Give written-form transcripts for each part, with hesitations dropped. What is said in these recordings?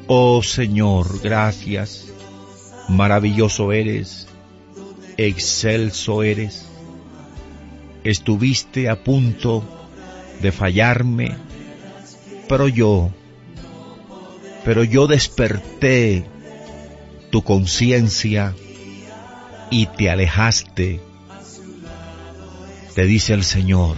Oh Señor, gracias. Maravilloso eres, excelso eres. Estuviste a punto de fallarme, pero yo desperté tu conciencia y te alejaste, te dice el Señor.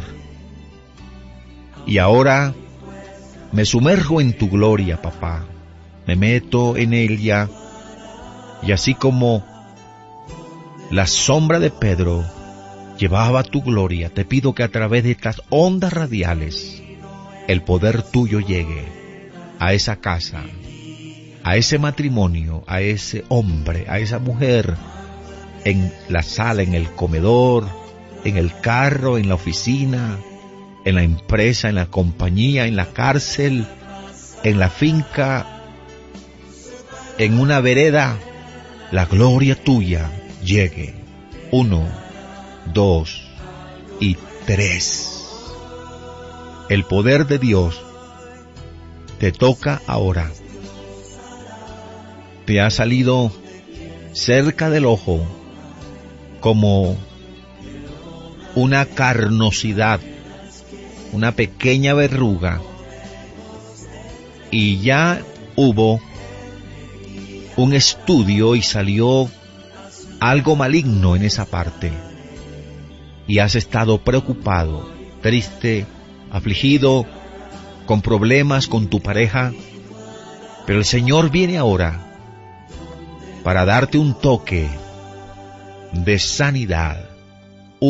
Y ahora me sumerjo en tu gloria, papá. Me meto en ella, y así como la sombra de Pedro llevaba tu gloria, te pido que a través de estas ondas radiales el poder tuyo llegue a esa casa, a ese matrimonio, a ese hombre, a esa mujer, en la sala, en el comedor, en el carro, en la oficina, en la empresa, en la compañía, en la cárcel, en la finca, en una vereda. La gloria tuya llegue. 1, 2 y 3. El poder de Dios te toca ahora. Te ha salido cerca del ojo como una carnosidad, una pequeña verruga, y ya hubo un estudio y salió algo maligno en esa parte, y has estado preocupado, triste, afligido, con problemas con tu pareja, pero el Señor viene ahora para darte un toque de sanidad,